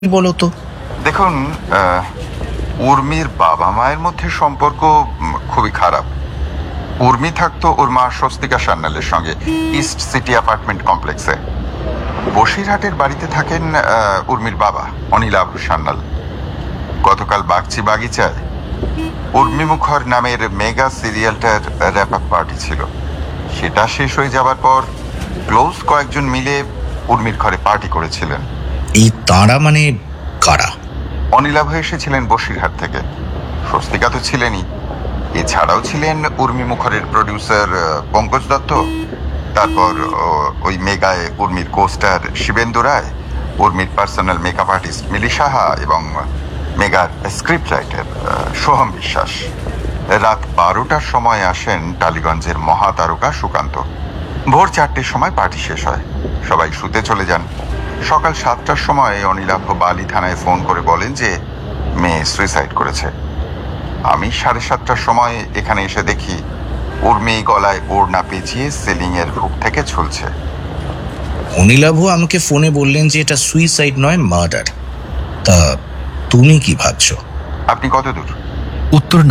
বলো তো। দেখুন, উর্মির বাবা মায়ের মধ্যে সম্পর্ক খুবই খারাপ। উর্মি থাকতো ওর মা স্বস্তিকা সান্যালের সঙ্গে ইস্ট সিটি অ্যাপার্টমেন্ট কমপ্লেক্সে। বসিরহাটের বাড়িতে থাকেন উর্মির বাবা অনিলাভ সান্যাল। গতকাল বাগচি বাগিচায় উর্মি মুখর নামের মেগা সিরিয়ালটার র্যাপ আপ পার্টি ছিল। সেটা শেষ হয়ে যাবার পর ক্লোজ কয়েকজন মিলে উর্মির ঘরে পার্টি করেছিলেন। এই তাঁরা মানে কারা? অনিলাভ এসেছিলেন বসিরহাট থেকে, স্বস্তিকা তো ছিলেনই, এছাড়াও ছিলেন উর্মি মুখরের প্রডিউসার পঙ্কজ দত্ত, তারপর ওই মেগায় উর্মির কোস্টার শিবেন্দু রায়, উর্মির পার্সোনাল মেকআপ আর্টিস্ট মিলি সাহা এবং মেগার স্ক্রিপ্ট রাইটার সোহম বিশ্বাস। রাত 12টার সময় আসেন টালিগঞ্জের মহাতারকা সুকান্ত। ভোর 4টের সময় পার্টি শেষ হয়, সবাই শুতে চলে যান। সকাল 7টার সময় অনিলাভ বালি থানায় ফোন করে বলেন যে মেয়ে সুইসাইড করেছে। আমি 7:30টার সময় এখানে এসে দেখি উর্মি গলায় ওড়না পেঁচিয়ে সিলিং এর হুক থেকে ঝুলছে। অনিলাভ আমাকে ফোনে বললেন যে এটা সুইসাইড নয়, মার্ডার। তা তুমি কি ভাবছো? আপনি কত দূর? উত্তর